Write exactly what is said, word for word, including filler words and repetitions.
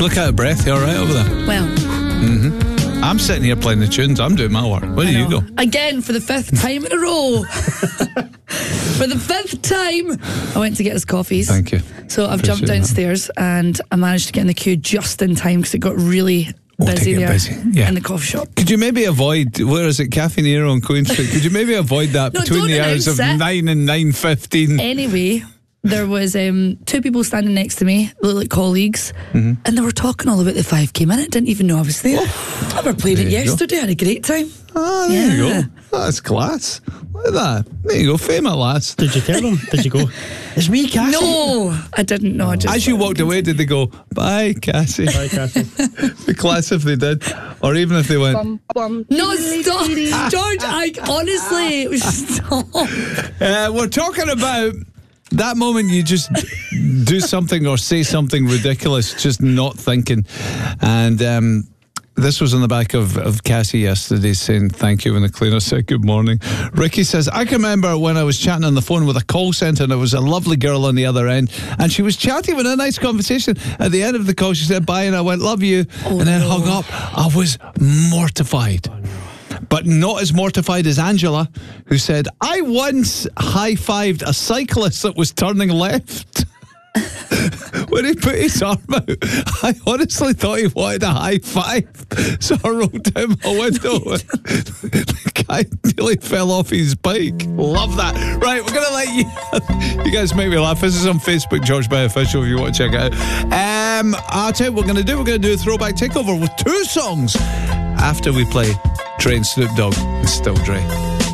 Look out of breath. You all right over there? Well, Mm-hmm. I'm sitting here playing the tunes. I'm doing my work. Where do you go? Again, for the fifth time in a row. For the fifth time, I went to get us coffees. Thank you. So I've Appreciate jumped downstairs that. and I managed to get in the queue just in time because it got really Oh, busy there busy. Yeah. in the coffee shop. Could you maybe avoid, where is it, Cafe Nero on Queen Street? Could you maybe avoid that No, between don't the hours of announce it. nine and nine fifteen? Anyway, there was um, two people standing next to me, looked like colleagues, Mm-hmm. and they were talking all about the five K minute. Didn't even know I was there. Oh, I were playing it there you go. yesterday. Had a great time. Ah, there Yeah. you go. That's class. Look at that. There you go. Fame at last. Did you tell them? Did you go, it's me, Cassie? No, I didn't know. I just As you walked away, did they go, bye, Cassie? Bye, Cassie. Be class if they did. Or even if they went, No, stop, George. I honestly, it was stop. uh, we're talking about that moment you just do something or say something ridiculous, just not thinking. And um, this was on the back of, of Cassie yesterday saying thank you when the cleaner said good morning. Ricky says, I can remember when I was chatting on the phone with a call centre and there was a lovely girl on the other end and she was chatting with a nice conversation. At the end of the call, she said bye and I went, love you, Oh, and then no. hung up. I was mortified. But not as mortified as Angela, who said, I once high-fived a cyclist that was turning left. When he put his arm out, I honestly thought he wanted a high five. So I rolled down my window. The guy nearly fell off his bike. Love that. Right, we're going to let you... You guys make me laugh. This is on Facebook, George Bay Official, if you want to check it out. Um, I'll tell you what we're going to do. We're going to do a throwback takeover with two songs after we play Train, Snoop Dogg and Still Dre.